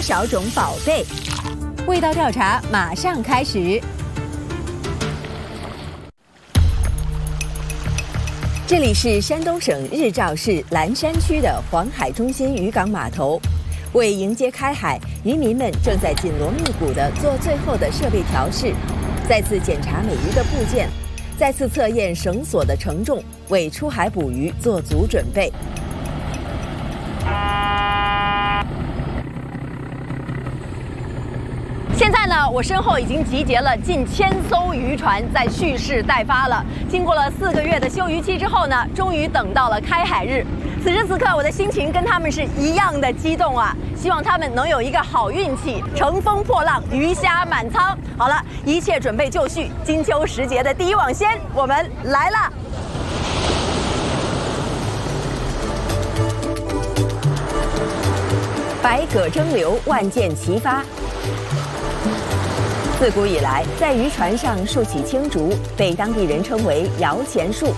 少种宝贝？味道调查马上开始。这里是山东省日照市蓝山区的黄海中心渔港码头。为迎接开海，渔民们正在紧锣密鼓地做最后的设备调试，再次检查每一个部件，再次测验绳索的承重，为出海捕鱼做足准备。现在呢，我身后已经集结了近1000艘渔船，在蓄势待发了。经过了4个月的休渔期之后呢，终于等到了开海日。此时此刻，我的心情跟他们是一样的激动啊！希望他们能有一个好运气，乘风破浪，鱼虾满仓。好了，一切准备就绪，金秋时节的第一网仙，我们来了。百舸争流，万箭齐发。自古以来，在渔船上竖起青竹，被当地人称为摇钱树。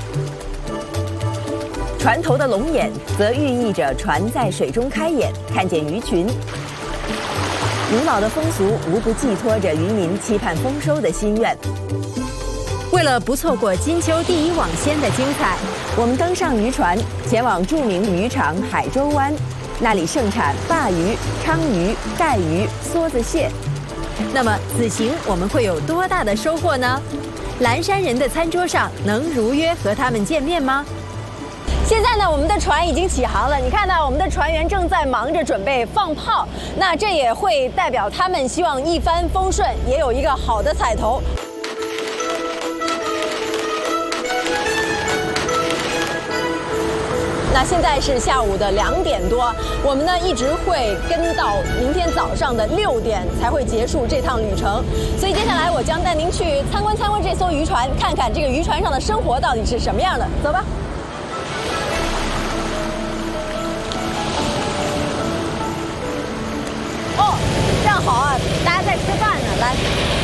船头的龙眼则寓意着船在水中开眼，看见鱼群。古老的风俗无不寄托着渔民期盼丰收的心愿。为了不错过金秋第一网仙的精彩，我们登上渔船，前往著名渔场海州湾，那里盛产鲅鱼、鲳鱼、带鱼、梭子蟹。那么此行我们会有多大的收获呢？蓝山人的餐桌上能如约和他们见面吗？现在呢，我们的船已经起航了。你看到我们的船员正在忙着准备放炮，那这也会代表他们希望一帆风顺，也有一个好的彩头。那现在是下午的2点多，我们呢一直会跟到明天早上的6点才会结束这趟旅程。所以接下来我将带您去参观这艘渔船，看看这个渔船上的生活到底是什么样的。走吧。哦，这样好啊，大家在吃饭呢，来。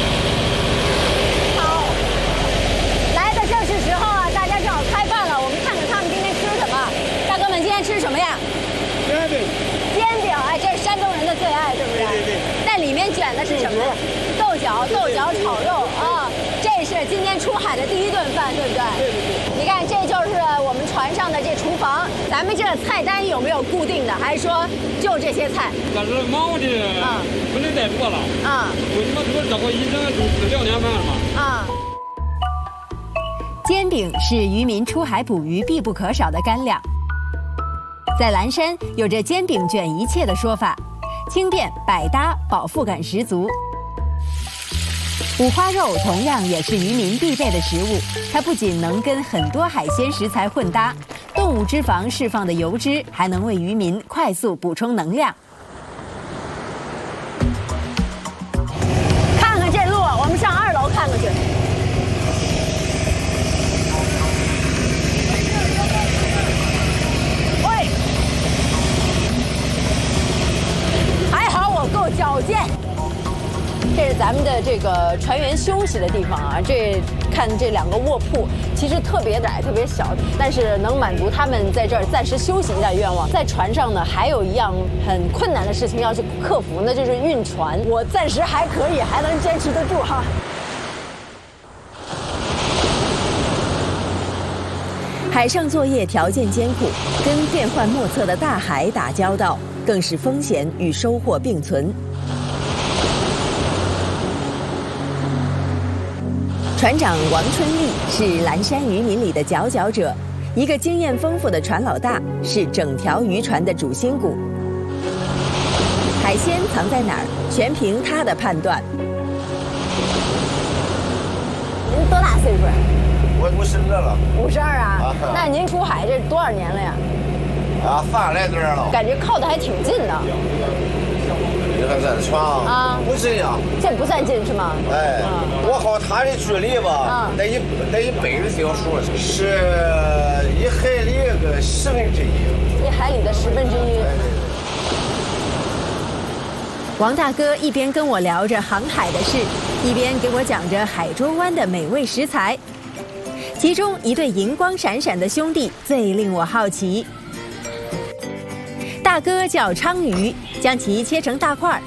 好，来的正是时候啊，大家正好开饭了，我们看看他们今天吃什么。大哥们今天吃什么呀？ 煎饼。 煎饼，哎，这是山东人的最爱，对不对？ 对。 在里面卷的是什么？豆角炒肉啊，这是今天出海的第一顿饭，对不对？ 对。 你看，这就是我们船上的这厨房。咱们这个菜单有没有固定的？还是说就这些菜？ 但是忙的不能再多了。为什么说这个已经是2点半了嘛？ 煎饼是渔民出海捕鱼必不可少的干粮。在蓝山有着煎饼卷一切的说法，轻便百搭，饱腹感十足。五花肉同样也是渔民必备的食物，它不仅能跟很多海鲜食材混搭，动物脂肪释放的油脂还能为渔民快速补充能量。看看这路，我们上2楼看看去。喂，还好我够矫健。这是咱们的这个船员休息的地方啊，看这2个卧铺，其实特别窄、特别小，但是能满足他们在这儿暂时休息一下愿望。在船上呢，还有一样很困难的事情要去克服，那就是运船。我暂时还可以，还能坚持得住哈。海上作业条件艰苦，跟变幻莫测的大海打交道，更是风险与收获并存。船长王春丽是蓝山渔民里的佼佼者，一个经验丰富的船老大，是整条渔船的主心骨。海鲜藏在哪儿，全凭他的判断。您多大岁数？ 我52了。 52啊？那您出海这多少年了呀 ？3来多了。 感觉靠得还挺近的。 你看咱船不近呀。 这不算近是吗？ 哎，我靠，它的距离吧，得100的条数，是1海里个1/10。 1海里的1/10。王大哥一边跟我聊着航海的事，一边给我讲着海州湾的美味食材。其中一对银光闪闪的兄弟最令我好奇。大哥叫鲳鱼，将其切成大块，